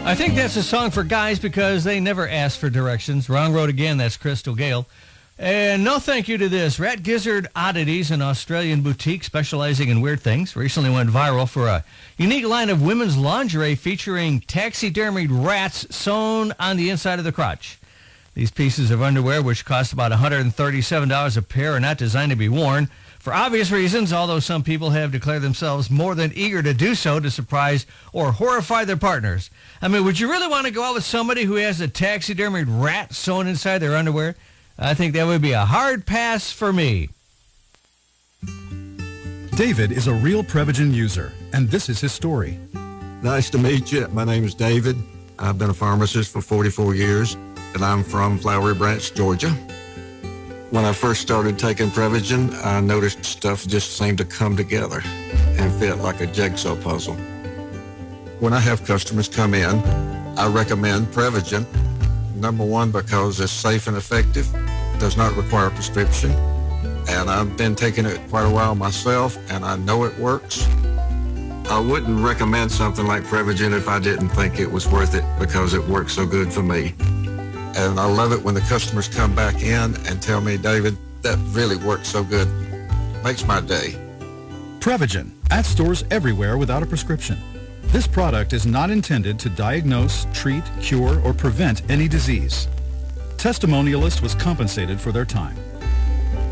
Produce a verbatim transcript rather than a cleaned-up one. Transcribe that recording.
I think that's a song for guys because they never ask for directions. Wrong road again, that's Crystal Gale. And no thank you to this. Rat Gizzard Oddities, an Australian boutique specializing in weird things, recently went viral for a unique line of women's lingerie featuring taxidermied rats sewn on the inside of the crotch. These pieces of underwear, which cost about one hundred thirty-seven dollars a pair, are not designed to be worn. For obvious reasons, although some people have declared themselves more than eager to do so to surprise or horrify their partners. I mean, would you really want to go out with somebody who has a taxidermied rat sewn inside their underwear? I think that would be a hard pass for me. David is a real Prevagen user, and this is his story. Nice to meet you. My name is David. I've been a pharmacist for forty-four years, and I'm from Flowery Branch, Georgia. When I first started taking Prevagen, I noticed stuff just seemed to come together and fit like a jigsaw puzzle. When I have customers come in, I recommend Prevagen. Number one, because it's safe and effective, does not require a prescription, and I've been taking it quite a while myself, and I know it works. I wouldn't recommend something like Prevagen if I didn't think it was worth it because it works so good for me. And I love it when the customers come back in and tell me, David, that really works so good. Makes my day. Prevagen, at stores everywhere without a prescription. This product is not intended to diagnose, treat, cure, or prevent any disease. Testimonialist was compensated for their time.